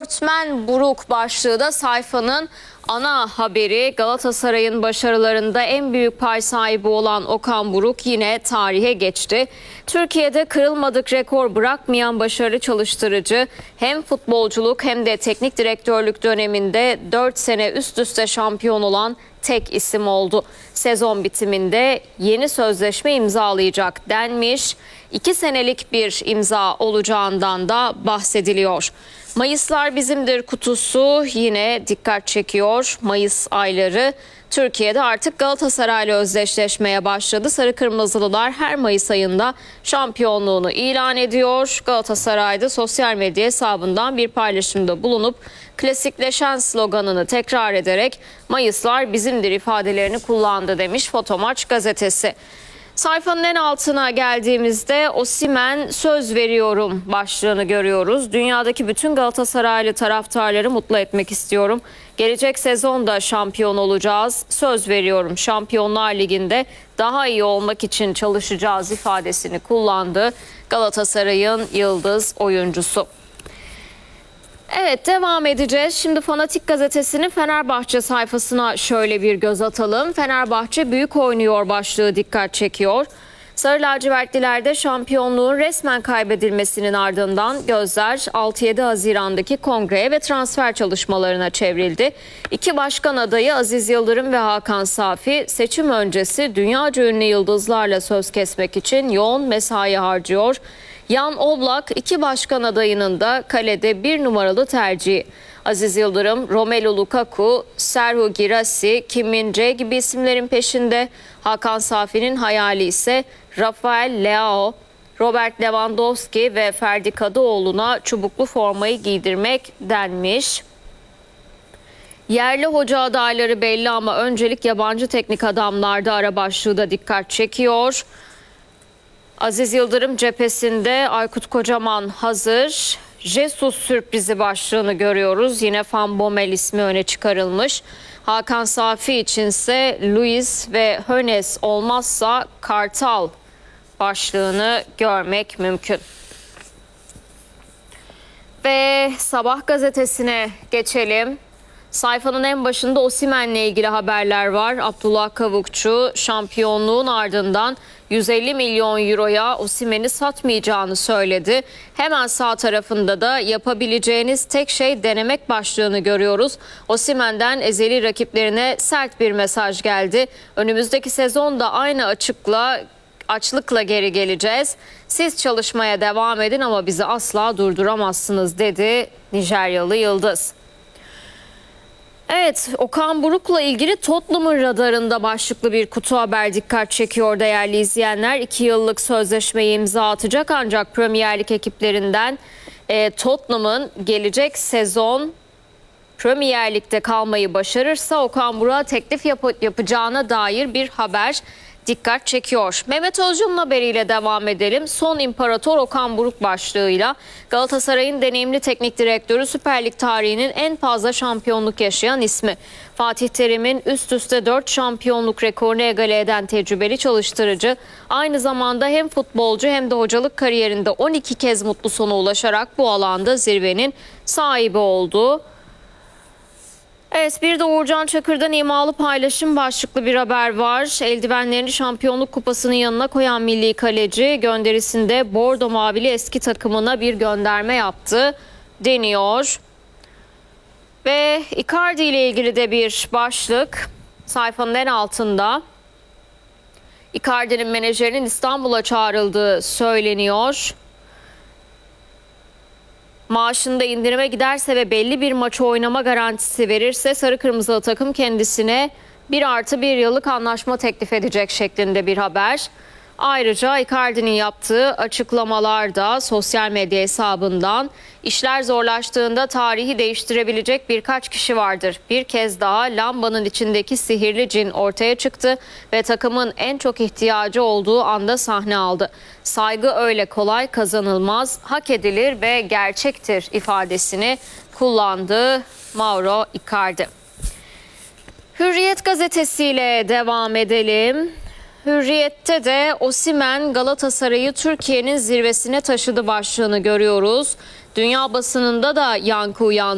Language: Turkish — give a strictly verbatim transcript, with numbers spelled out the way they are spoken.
Sportmen Buruk başlığı da sayfanın ana haberi. Galatasaray'ın başarılarında en büyük pay sahibi olan Okan Buruk yine tarihe geçti. Türkiye'de kırılmadık rekor bırakmayan başarılı çalıştırıcı hem futbolculuk hem de teknik direktörlük döneminde dört sene üst üste şampiyon olan tek isim oldu. Sezon bitiminde yeni sözleşme imzalayacak denmiş. İki senelik bir imza olacağından da bahsediliyor. Mayıslar bizimdir kutusu yine dikkat çekiyor. Mayıs ayları Türkiye'de artık Galatasaray'la özdeşleşmeye başladı. Sarı Kırmızılılar her Mayıs ayında şampiyonluğunu ilan ediyor. Galatasaray'da sosyal medya hesabından bir paylaşımda bulunup klasikleşen sloganını tekrar ederek Mayıslar bizimdir ifadelerini kullandı demiş Fotomaç gazetesi. Sayfanın en altına geldiğimizde Osimhen söz veriyorum başlığını görüyoruz. Dünyadaki bütün Galatasaraylı taraftarları mutlu etmek istiyorum. Gelecek sezonda şampiyon olacağız. Söz veriyorum, Şampiyonlar Ligi'nde daha iyi olmak için çalışacağız ifadesini kullandı Galatasaray'ın yıldız oyuncusu. Evet, devam edeceğiz. Şimdi Fanatik Gazetesi'nin Fenerbahçe sayfasına şöyle bir göz atalım. Fenerbahçe büyük oynuyor başlığı dikkat çekiyor. Sarı lacivertlilerde şampiyonluğun resmen kaybedilmesinin ardından gözler altı yedi Haziran'daki kongreye ve transfer çalışmalarına çevrildi. İki başkan adayı Aziz Yıldırım ve Hakan Safi seçim öncesi dünyaca ünlü yıldızlarla söz kesmek için yoğun mesai harcıyor. Jan Oblak iki başkan adayının da kalede bir numaralı tercihi. Aziz Yıldırım, Romelu Lukaku, Serhou Guirassy, Kim Min-jae gibi isimlerin peşinde. Hakan Safi'nin hayali ise Rafael Leao, Robert Lewandowski ve Ferdi Kadıoğlu'na çubuklu formayı giydirmek denmiş. Yerli hoca adayları belli ama öncelik yabancı teknik adamlarda ara başlığı da dikkat çekiyor. Aziz Yıldırım cephesinde Aykut Kocaman hazır. Jesus sürprizi başlığını görüyoruz. Yine Van Bommel ismi öne çıkarılmış. Hakan Safi içinse Luis ve Hönes olmazsa Kartal başlığını görmek mümkün. Ve Sabah gazetesine geçelim. Sayfanın en başında Osimhen'le ilgili haberler var. Abdullah Kavukçu şampiyonluğun ardından yüz elli milyon euroya Osimhen'i satmayacağını söyledi. Hemen sağ tarafında da yapabileceğiniz tek şey denemek başlığını görüyoruz. Osimhen'den ezeli rakiplerine sert bir mesaj geldi. Önümüzdeki sezonda aynı açıkla açlıkla geri geleceğiz. Siz çalışmaya devam edin ama bizi asla durduramazsınız dedi Nijeryalı yıldız. Evet, Okan Buruk'la ilgili Tottenham'ın radarında başlıklı bir kutu haber dikkat çekiyor değerli izleyenler. İki yıllık sözleşmeyi imza atacak ancak Premier Lig ekiplerinden e, Tottenham'ın gelecek sezon Premier Lig'de kalmayı başarırsa Okan Buruk'a teklif yap- yapacağına dair bir haber dikkat çekiyor. Mehmet Özcan'ın haberiyle devam edelim. Son İmparator Okan Buruk başlığıyla Galatasaray'ın deneyimli teknik direktörü Süper Lig tarihinin en fazla şampiyonluk yaşayan ismi. Fatih Terim'in üst üste dört şampiyonluk rekorunu egale eden tecrübeli çalıştırıcı aynı zamanda hem futbolcu hem de hocalık kariyerinde on iki kez mutlu sona ulaşarak bu alanda zirvenin sahibi oldu. Evet, bir de Uğurcan Çakır'dan imalı paylaşım başlıklı bir haber var. Eldivenlerini Şampiyonluk Kupası'nın yanına koyan milli kaleci gönderisinde bordo mavili eski takımına bir gönderme yaptı deniyor. Ve Icardi ile ilgili de bir başlık sayfanın en altında. Icardi'nin menajerinin İstanbul'a çağrıldığı söyleniyor. Maaşında indirime giderse ve belli bir maçı oynama garantisi verirse sarı kırmızılı takım kendisine bir artı bir yıllık anlaşma teklif edecek şeklinde bir haber. Ayrıca Icardi'nin yaptığı açıklamalarda sosyal medya hesabından işler zorlaştığında tarihi değiştirebilecek birkaç kişi vardır. Bir kez daha lambanın içindeki sihirli cin ortaya çıktı ve takımın en çok ihtiyacı olduğu anda sahne aldı. Saygı öyle kolay kazanılmaz, hak edilir ve gerçektir ifadesini kullandı Mauro Icardi. Hürriyet gazetesiyle devam edelim. Hürriyet'te de Osimhen Galatasaray'ı Türkiye'nin zirvesine taşıdı başlığını görüyoruz. Dünya basınında da yankı uyandı.